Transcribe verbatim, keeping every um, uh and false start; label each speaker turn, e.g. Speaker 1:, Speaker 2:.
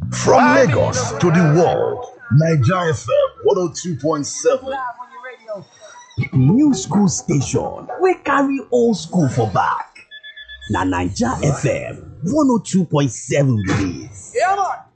Speaker 1: From Lagos to the world, Niger F M one oh two point seven.
Speaker 2: New school station wey carry old school for back. Na Naija F M one oh two point seven be dis.
Speaker 3: Yeah, man.